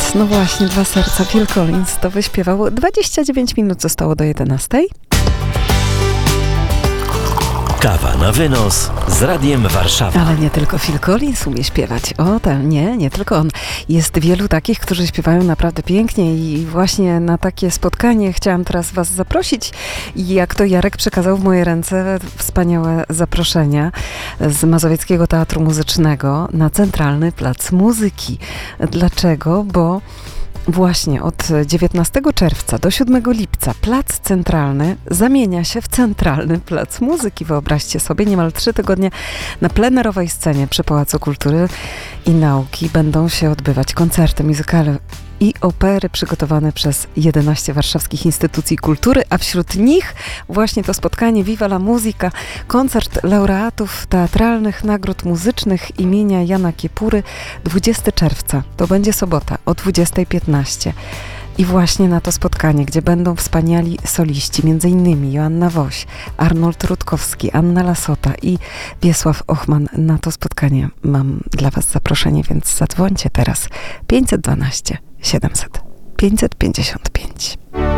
Collins. No właśnie, Dwa serca. Phil Collins to wyśpiewał. 29 minut zostało do 11. Kawa na wynos z Radiem Warszawa. Ale nie tylko Phil Collins umie śpiewać. O, nie tylko on. Jest wielu takich, którzy śpiewają naprawdę pięknie i właśnie na takie spotkanie chciałam teraz was zaprosić. I jak to Jarek przekazał w moje ręce wspaniałe zaproszenia z Mazowieckiego Teatru Muzycznego na Centralny Plac Muzyki. Dlaczego? Bo właśnie od 19 czerwca do 7 lipca Plac Centralny zamienia się w Centralny Plac Muzyki. Wyobraźcie sobie, niemal 3 tygodnie na plenerowej scenie przy Pałacu Kultury i Nauki będą się odbywać koncerty, muzykale i opery przygotowane przez 11 warszawskich instytucji kultury, a wśród nich właśnie to spotkanie Viva la Musica, koncert laureatów teatralnych nagród muzycznych imienia Jana Kiepury, 20 czerwca. To będzie sobota o 20:15. I właśnie na to spotkanie, gdzie będą wspaniali soliści, m.in. Joanna Woś, Arnold Rutkowski, Anna Lasota i Wiesław Ochman. Na to spotkanie mam dla was zaproszenie, więc zadzwońcie teraz 512 700 555.